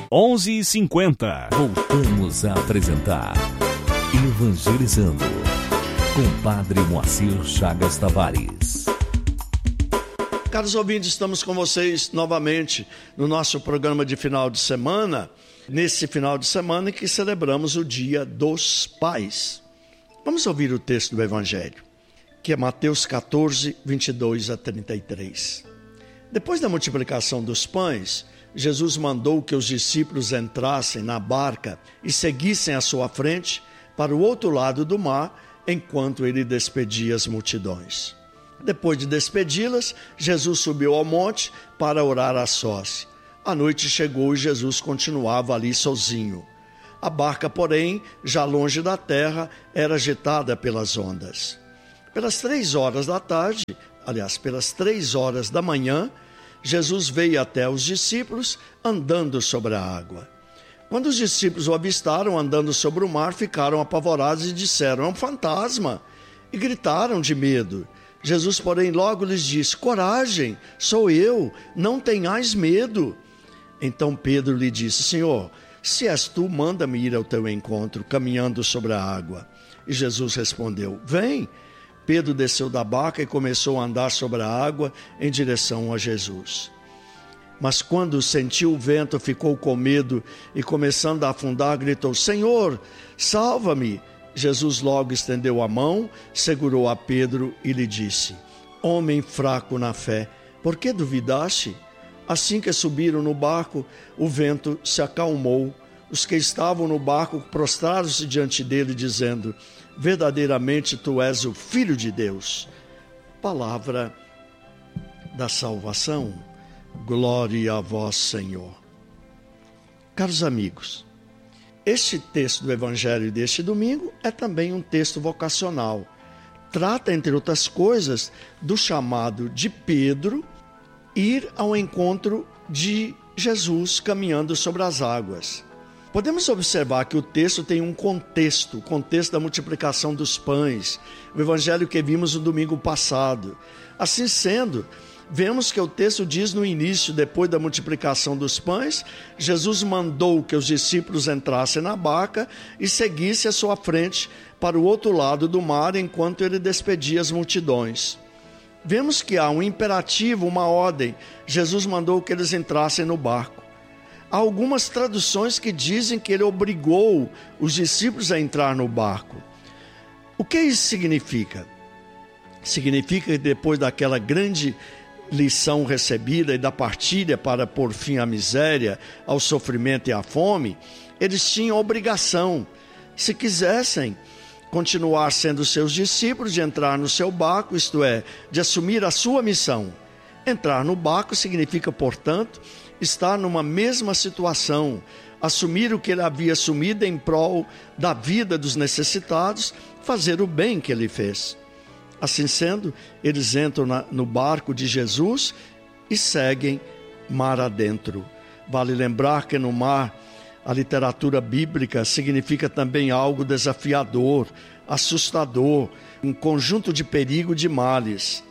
11h50. Voltamos a apresentar Evangelizando com Padre Moacir Chagas Tavares. Caros ouvintes, estamos com vocês novamente no nosso programa de final de semana, nesse final de semana em que celebramos o Dia dos Pais. Vamos ouvir o texto do Evangelho, que é Mateus 14, 22 a 33. Depois da multiplicação dos pães, Jesus mandou que os discípulos entrassem na barca e seguissem à sua frente para o outro lado do mar, enquanto ele despedia as multidões. Depois de despedi-las, Jesus subiu ao monte para orar a sós. A noite chegou e Jesus continuava ali sozinho. A barca, porém, já longe da terra, era agitada pelas ondas. Pelas 3 horas da manhã, Jesus veio até os discípulos andando sobre a água. Quando os discípulos o avistaram andando sobre o mar, ficaram apavorados e disseram: "É um fantasma!" e gritaram de medo. Jesus, porém, logo lhes disse: "Coragem, sou eu, não tenhais medo." Então Pedro lhe disse: "Senhor, se és tu, manda-me ir ao teu encontro, caminhando sobre a água." E Jesus respondeu: "Vem." Pedro desceu da barca e começou a andar sobre a água em direção a Jesus. Mas quando sentiu o vento, ficou com medo e, começando a afundar, gritou: "Senhor, salva-me!" Jesus logo estendeu a mão, segurou a Pedro e lhe disse: "Homem fraco na fé, por que duvidaste?" Assim que subiram no barco, o vento se acalmou. Os que estavam no barco prostraram-se diante dele, dizendo: "Verdadeiramente tu és o Filho de Deus." Palavra da salvação. Glória a vós, Senhor. Caros amigos, este texto do Evangelho deste domingo é também um texto vocacional. Trata, entre outras coisas, do chamado de Pedro ir ao encontro de Jesus caminhando sobre as águas. Podemos observar que o texto tem um contexto, o contexto da multiplicação dos pães, o Evangelho que vimos no domingo passado. Assim sendo, vemos que o texto diz no início, depois da multiplicação dos pães, Jesus mandou que os discípulos entrassem na barca e seguissem à sua frente para o outro lado do mar, enquanto ele despedia as multidões. Vemos que há um imperativo, uma ordem. Jesus mandou que eles entrassem no barco. Há algumas traduções que dizem que ele obrigou os discípulos a entrar no barco. O que isso significa? Significa que depois daquela grande lição recebida e da partilha para pôr fim à miséria, ao sofrimento e à fome, eles tinham obrigação, se quisessem continuar sendo seus discípulos, de entrar no seu barco, isto é, de assumir a sua missão. Entrar no barco significa, portanto, estar numa mesma situação, assumir o que ele havia assumido em prol da vida dos necessitados, fazer o bem que ele fez. Assim sendo, eles entram no barco de Jesus e seguem mar adentro. Vale lembrar que no mar, a literatura bíblica significa também algo desafiador, assustador, um conjunto de perigo e de males.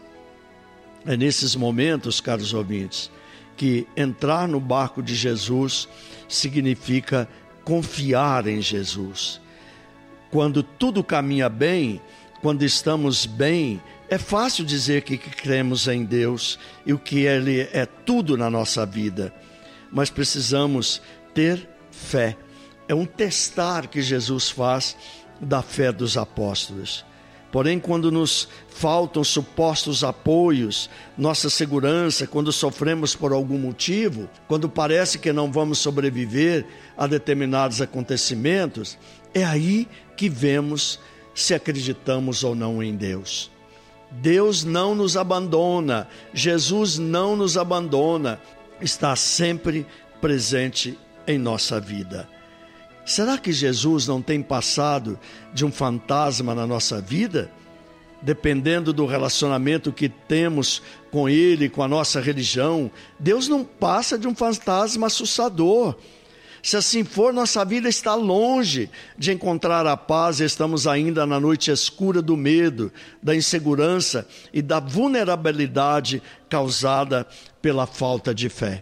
É nesses momentos, caros ouvintes, que entrar no barco de Jesus significa confiar em Jesus. Quando tudo caminha bem, quando estamos bem, é fácil dizer que cremos em Deus e o que Ele é tudo na nossa vida. Mas precisamos ter fé. É um testar que Jesus faz da fé dos apóstolos. Porém, quando nos faltam supostos apoios, nossa segurança, quando sofremos por algum motivo, quando parece que não vamos sobreviver a determinados acontecimentos, é aí que vemos se acreditamos ou não em Deus. Deus não nos abandona, Jesus não nos abandona, está sempre presente em nossa vida. Será que Jesus não tem passado de um fantasma na nossa vida? Dependendo do relacionamento que temos com Ele, com a nossa religião, Deus não passa de um fantasma assustador. Se assim for, nossa vida está longe de encontrar a paz e estamos ainda na noite escura do medo, da insegurança e da vulnerabilidade causada pela falta de fé.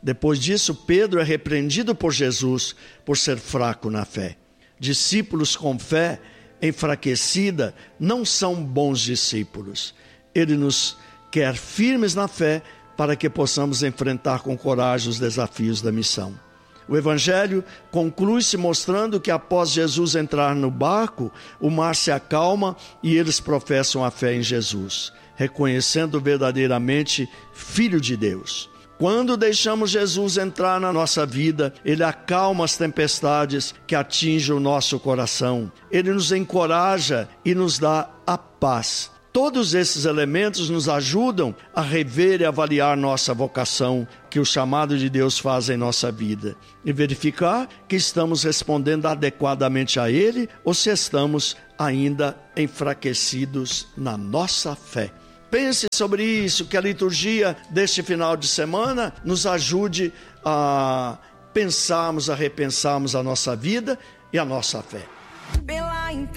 Depois disso, Pedro é repreendido por Jesus por ser fraco na fé. Discípulos com fé enfraquecida não são bons discípulos. Ele nos quer firmes na fé para que possamos enfrentar com coragem os desafios da missão. O Evangelho conclui-se mostrando que após Jesus entrar no barco, o mar se acalma e eles professam a fé em Jesus, reconhecendo verdadeiramente Filho de Deus. Quando deixamos Jesus entrar na nossa vida, Ele acalma as tempestades que atingem o nosso coração. Ele nos encoraja e nos dá a paz. Todos esses elementos nos ajudam a rever e avaliar nossa vocação, que o chamado de Deus faz em nossa vida, e verificar que estamos respondendo adequadamente a Ele ou se estamos ainda enfraquecidos na nossa fé. Pense sobre isso, que a liturgia deste final de semana nos ajude a pensarmos, a repensarmos a nossa vida e a nossa fé.